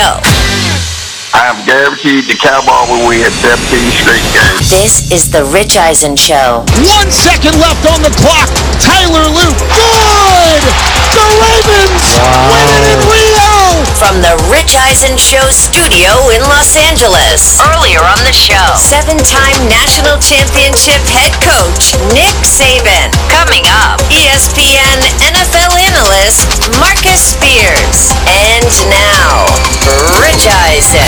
show. I am guaranteed the Cowboys will win 17 straight games. This is the Rich Eisen Show. 1 second left on the clock. Tyler Luke. Good! The Ravens win it in Rio! From the Rich Eisen Show studio in Los Angeles. Earlier on the show, 7-time national championship head coach Nick Saban. Coming up, ESPN NFL analyst Marcus Spears. And now, Rich Eisen.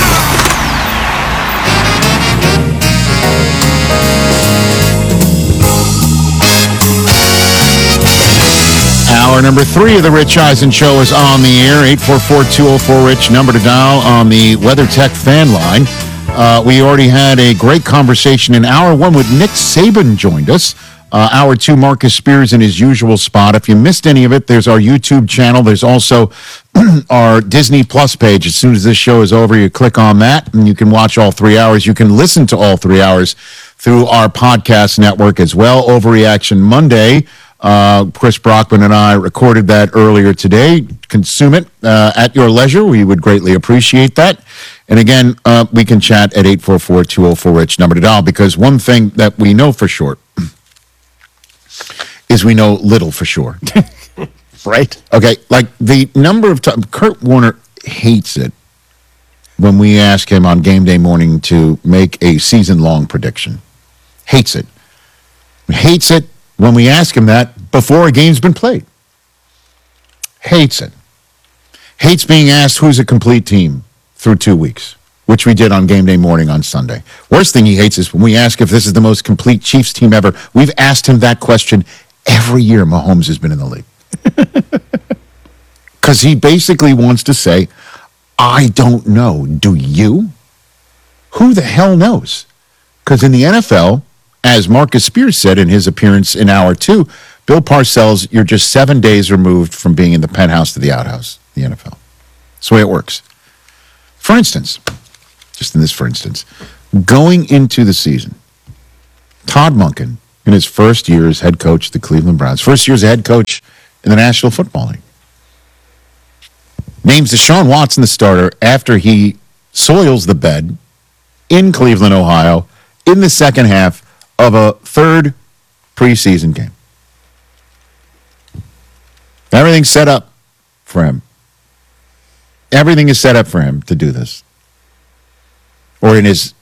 Hour number 3 of the Rich Eisen Show is on the air. 844-204-RICH, number to dial on the WeatherTech fan line. We already had a great conversation in Hour 1 with Nick Saban joined us. Hour 2, Marcus Spears in his usual spot. If you missed any of it, there's our YouTube channel. There's also our Disney Plus page. As soon as this show is over, you click on that, and you can watch all 3 hours. You can listen to all 3 hours through our podcast network as well. Overreaction Monday. Chris Brockman and I recorded that earlier today. Consume it at your leisure. We would greatly appreciate that. And again, we can chat at 844-204-RICH, number to dial, because one thing that we know for sure is we know little for sure. Right? Okay, like the number of times, Kurt Warner hates it when we ask him on game day morning to make a season-long prediction. Hates it. Hates it when we ask him that before a game's been played. Hates it. Hates being asked who's a complete team through 2 weeks, which we did on game day morning on Sunday. Worst thing he hates is when we ask if this is the most complete Chiefs team ever. We've asked him that question every year Mahomes has been in the league. Because he basically wants to say, I don't know. Do you? Who the hell knows? Because in the NFL, as Marcus Spears said in his appearance in Hour 2, Bill Parcells, you're just 7 days removed from being in the penthouse to the outhouse, the NFL. That's the way it works. For instance, just in this for instance, going into the season, Todd Monken, in his first year as head coach of the Cleveland Browns, first year as a head coach in the National Football League, names Deshaun Watson the starter after he soils the bed in Cleveland, Ohio, in the second half of a third preseason game. Everything's set up for him. Everything is set up for him to do this. Or in his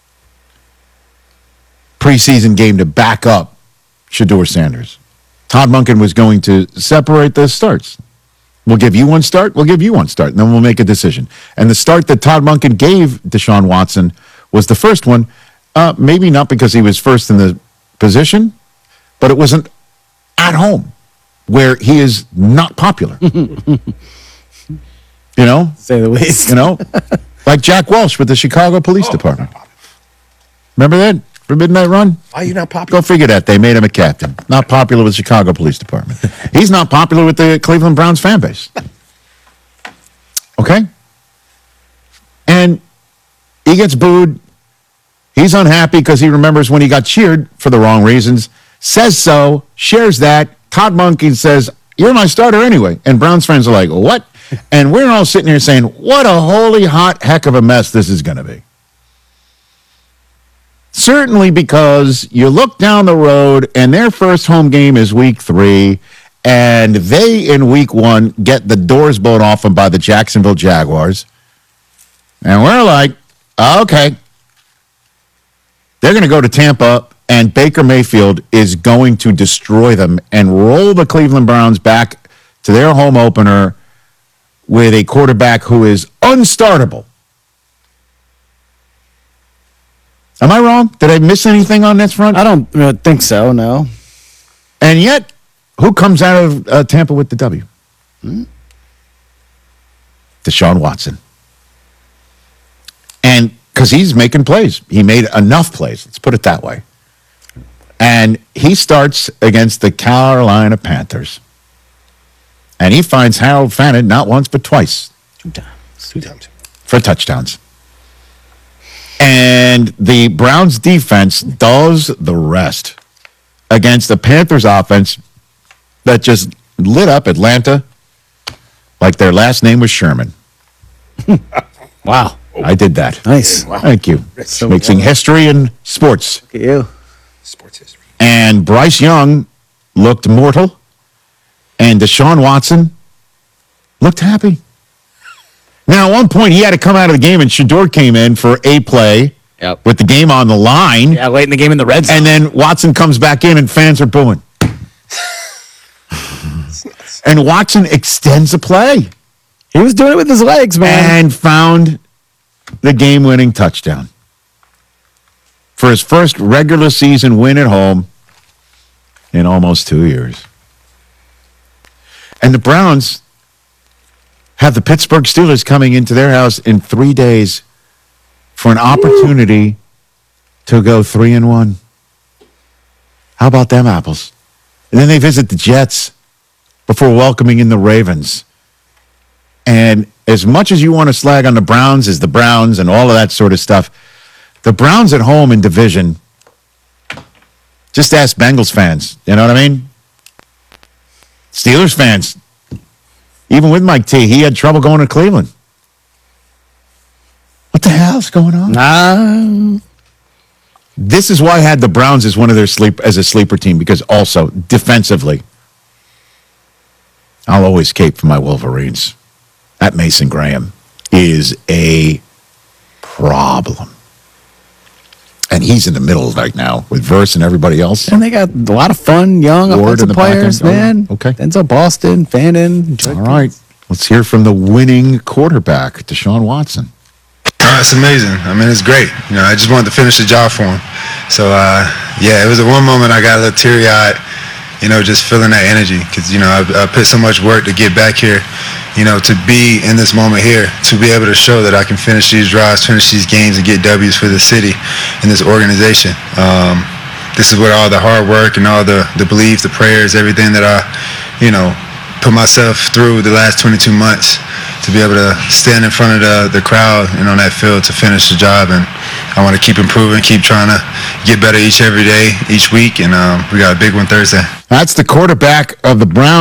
preseason game to back up Shedeur Sanders. Todd Monken was going to separate the starts. We'll give you one start, we'll give you one start, and then we'll make a decision. And the start that Todd Monken gave Deshaun Watson was the first one. Maybe not because he was first in the position, but it wasn't at home where he is not popular. You know? Say the least. You know? Like Jack Welch with the Chicago Police Department. Remember that? For Midnight Run? Why are you not popular? Go figure that. They made him a captain. Not popular with the Chicago Police Department. He's not popular with the Cleveland Browns fan base. Okay? And he gets booed. He's unhappy because he remembers when he got cheered for the wrong reasons, says so, shares that. Todd Monken says, you're my starter anyway. And Browns fans are like, what? And we're all sitting here saying, what a holy hot heck of a mess this is going to be. Certainly because you look down the road and their first home game is week 3, and they in week 1 get the doors blown off them by the Jacksonville Jaguars. And we're like, okay. They're going to go to Tampa, and Baker Mayfield is going to destroy them and roll the Cleveland Browns back to their home opener with a quarterback who is unstartable. Am I wrong? Did I miss anything on this front? I don't think so, no. And yet, who comes out of Tampa with the W? Deshaun Watson. And because he's making plays. He made enough plays. Let's put it that way. And he starts against the Carolina Panthers. And he finds Harold Fannin not once but twice. Two times. For touchdowns. And the Browns defense does the rest against the Panthers offense that just lit up Atlanta like their last name was Sherman. Wow. I did that. Nice. Thank you. So Mixing history and sports. Look at you. Sports history. And Bryce Young looked mortal, and Deshaun Watson looked happy. Now, at one point, he had to come out of the game, and Shador came in for a play Yep. with the game on the line. Yeah, late in the game in the red zone. And then Watson comes back in, and fans are booing. And Watson extends the play He was doing it with his legs, man. and found the game-winning touchdown for his first regular season win at home in almost 2 years. And the Browns have the Pittsburgh Steelers coming into their house in 3 days for an opportunity to go 3-1. How about them apples? And then they visit the Jets before welcoming in the Ravens. And as much as you want to slag on the Browns as the Browns and all of that sort of stuff, the Browns at home in division, just ask Bengals fans. You know what I mean? Steelers fans, even with Mike T, he had trouble going to Cleveland. What the hell's going on? This is why I had the Browns as one of their as a sleeper team, because also defensively, I'll always cape for my Wolverines. That Mason Graham is a problem. And he's in the middle right now with Verse and everybody else. And they got a lot of fun, young Ward in offensive the back players, end. Oh, man. okay. Denzel Boston, Fannin. All right. Let's hear from the winning quarterback, Deshaun Watson. It's amazing. I mean, it's great. You know, I just wanted to finish the job for him. So, yeah, it was at one moment I got a little teary-eyed, you know, just feeling that energy. Because, you know, I put so much work to get back here, you know, to be in this moment here, to be able to show that I can finish these drives, finish these games, and get W's for the city and this organization. This is what all the hard work and all the belief, the prayers, everything that I, you know, put myself through the last 22 months to be able to stand in front of the crowd and on that field to finish the job. And I want to keep improving, keep trying to get better every day, each week. And we got a big one Thursday. That's the quarterback of the Browns.